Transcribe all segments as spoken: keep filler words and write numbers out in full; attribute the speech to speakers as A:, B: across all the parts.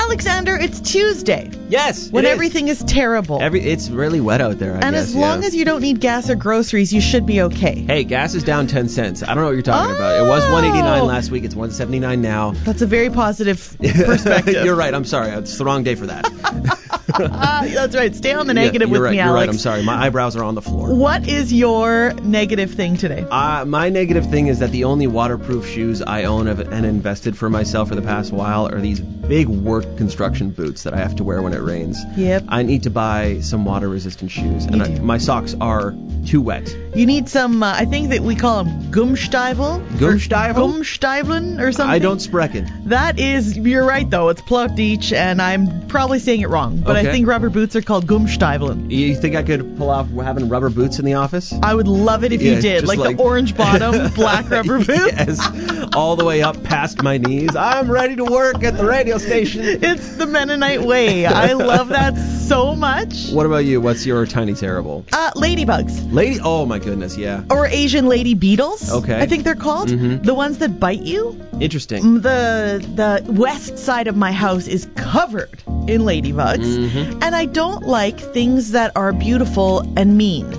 A: Alexander, it's Tuesday.
B: Yes,
A: When
B: it is.
A: everything is terrible.
B: Every It's really wet out there, I
A: and
B: guess.
A: as long
B: yeah.
A: as you don't need gas or groceries, you should be okay.
B: Hey, gas is down ten cents. I don't know what you're talking oh. about. It was one eighty-nine last week. It's one seventy-nine now.
A: That's a very positive perspective.
B: You're right. I'm sorry. It's the wrong day for that.
A: uh, that's right. Stay on the negative
B: yeah,
A: with
B: right,
A: me,
B: you're
A: Alex.
B: You're right. I'm sorry. My eyebrows are on the floor.
A: What is your negative thing today?
B: Uh, my negative thing is that the only waterproof shoes I own and invested for myself for the past while are these big work construction boots that I have to wear when it rains.
A: Yep.
B: I need to buy some water-resistant shoes, and I, my socks are too wet.
A: You need some, uh, I think that we call them Gumstiefel.
B: Gumstiefel?
A: Gumstiefeln or something.
B: I don't sprechen.
A: That is, you're right though, it's Plattdeutsch, and I'm probably saying it wrong, but
B: okay.
A: I think rubber boots are called Gumstiefeln.
B: You think I could pull off having rubber boots in the office?
A: I would love it if
B: yeah,
A: you did, like,
B: like
A: the orange bottom, black rubber boots.
B: Yes, all the way up past my knees. I'm ready to work at the radio station.
A: It's the Mennonite way. I love that so much.
B: What about you? What's your tiny terrible?
A: Uh, ladybugs.
B: Lady? Oh my goodness, yeah.
A: Or Asian lady beetles.
B: Okay.
A: I think they're called.
B: Mm-hmm.
A: The ones that bite you.
B: Interesting.
A: The the west side of my house is covered in ladybugs,
B: mm-hmm.
A: and I don't like things that are beautiful and mean.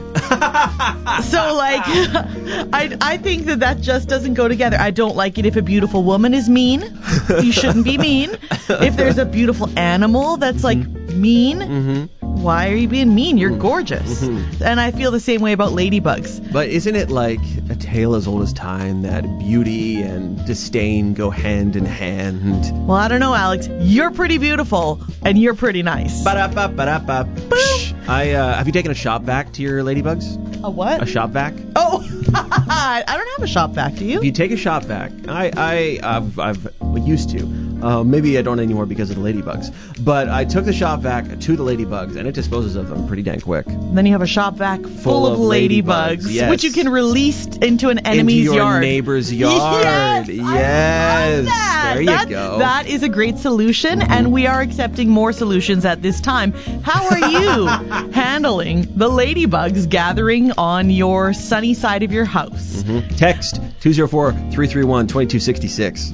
A: So, like, I I think that that just doesn't go together. I don't like it if a beautiful woman is mean. You shouldn't be mean. If there's a beautiful animal that's, like,
B: mm-hmm.
A: mean,
B: mm-hmm.
A: why are you being mean? You're gorgeous.
B: Mm-hmm.
A: And I feel the same way about ladybugs.
B: But isn't it like a tale as old as time that beauty and disdain go hand in hand?
A: Well, I don't know, Alex. You're pretty beautiful, and you're pretty nice.
B: Ba-da-ba, ba-da-ba. I, uh, have you taken a shop vac to your ladybugs?
A: A what?
B: A shop vac?
A: Oh, I don't have a shop vac, do you?
B: If you take a shop vac, I, I, I've, I've used to. Uh, maybe I don't anymore because of the ladybugs. But I took the shop vac to the ladybugs, and it disposes of them pretty dang quick.
A: Then you have a shop vac full,
B: full
A: of,
B: of
A: ladybugs,
B: ladybugs yes.
A: which you can release into an enemy's
B: into your
A: yard.
B: neighbor's yard.
A: Yes,
B: yes.
A: I love that.
B: There you
A: that,
B: go.
A: That is a great solution,
B: mm-hmm.
A: and we are accepting more solutions at this time. How are you handling the ladybugs gathering on your sunny side of your house?
B: Mm-hmm. Text two oh four, three three one, two two six six.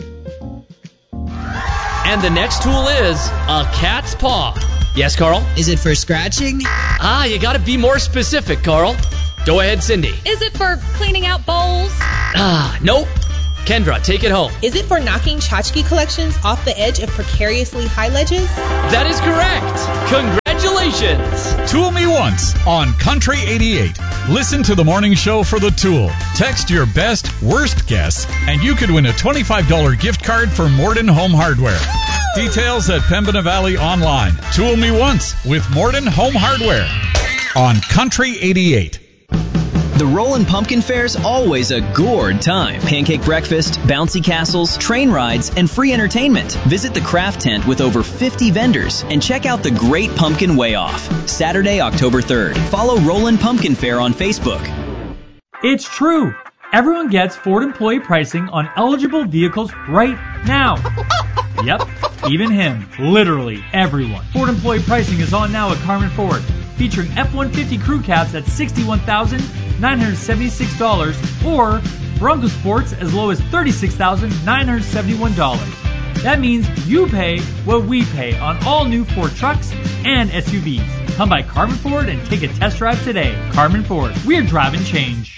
C: And the next tool is a cat's paw. Yes, Carl?
D: Is it for scratching?
C: Ah, you gotta be more specific, Carl. Go ahead, Cindy.
E: Is it for cleaning out bowls?
C: Ah, nope. Kendra, take it home.
F: Is it for knocking tchotchke collections off the edge of precariously high ledges?
C: That is correct. Congratulations.
G: Tool Me Once on Country eighty-eight. Listen to the morning show for the tool. Text your best, worst guess, and you could win a twenty-five dollars gift card for Morden Home Hardware. Details at Pembina Valley Online. Tool Me Once with Morden Home Hardware on Country eighty-eight.
H: The Rollin' Pumpkin Fair's always a gourd time. Pancake breakfast, bouncy castles, train rides, and free entertainment. Visit the craft tent with over fifty vendors and check out the Great Pumpkin Way Off. Saturday, October third. Follow Rollin' Pumpkin Fair on Facebook.
I: It's true. Everyone gets Ford employee pricing on eligible vehicles right now. Yep, even him. Literally everyone. Ford employee pricing is on now at Carmen Ford, featuring F one fifty crew cabs at sixty-one thousand nine hundred seventy-six dollars or Bronco Sports as low as thirty-six thousand nine hundred seventy-one dollars. That means you pay what we pay on all new Ford trucks and S U Vs. Come by Carmen Ford and take a test drive today. Carmen Ford, we're driving change.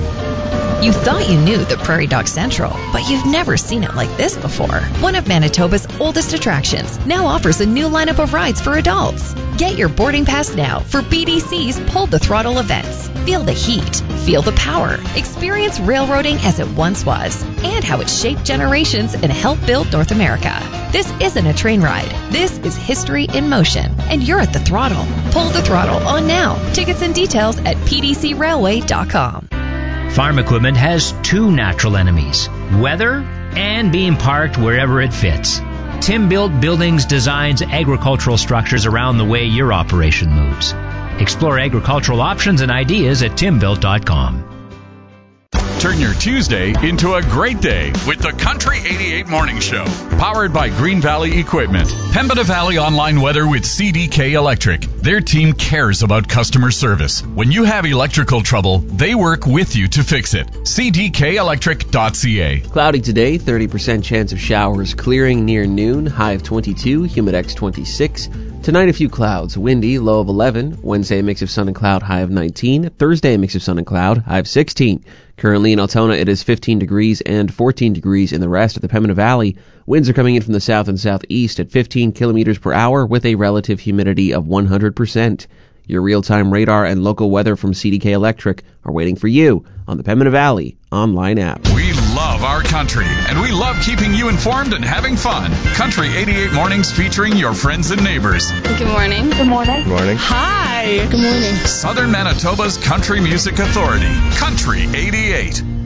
J: You thought you knew the Prairie Dog Central, but you've never seen it like this before. One of Manitoba's oldest attractions now offers a new lineup of rides for adults. Get your boarding pass now for B D C's Pull the Throttle events. Feel the heat, feel the power, experience railroading as it once was, and how it shaped generations and helped build North America. This isn't a train ride. This is history in motion, and you're at the throttle. Pull the Throttle on now. Tickets and details at p d c railway dot com.
K: Farm equipment has two natural enemies, weather and being parked wherever it fits. Tim Built Buildings designs agricultural structures around the way your operation moves. Explore agricultural options and ideas at tim built dot com.
G: Turn your Tuesday into a great day with the Country eighty-eight Morning Show. Powered by Green Valley Equipment. Pembina Valley Online Weather with C D K Electric. Their team cares about customer service. When you have electrical trouble, they work with you to fix it. C D K electric dot C A.
B: Cloudy today, thirty percent chance of showers clearing near noon, high of twenty-two, Humidex twenty-six. Tonight, a few clouds, windy, low of eleven. Wednesday, a mix of sun and cloud, high of nineteen. Thursday, a mix of sun and cloud, high of sixteen. Currently in Altona, it is fifteen degrees and fourteen degrees in the rest of the Pembina Valley. Winds are coming in from the south and southeast at fifteen kilometers per hour with a relative humidity of one hundred percent. Your real-time radar and local weather from C D K Electric are waiting for you on the Pembina Valley online app.
G: We love our country, and we love keeping you informed and having fun. Country eighty-eight Mornings featuring your friends and neighbors.
D: Good morning. Good morning.
L: Good morning.
D: Hi. Good morning.
G: Southern Manitoba's Country Music Authority. Country eighty-eight.